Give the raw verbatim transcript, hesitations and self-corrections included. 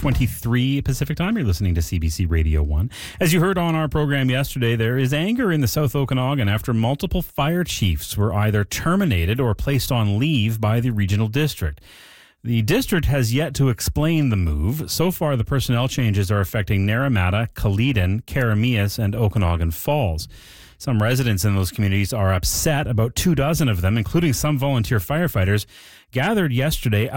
twenty-three Pacific Time. You're listening to C B C Radio one. As you heard on our program yesterday, there is anger in the South Okanagan after multiple fire chiefs were either terminated or placed on leave by the regional district. The district has yet to explain the move. So far, the personnel changes are affecting Naramata, Kaleden, Karamias, and Okanagan Falls. Some residents in those communities are upset. About two dozen of them, including some volunteer firefighters, gathered yesterday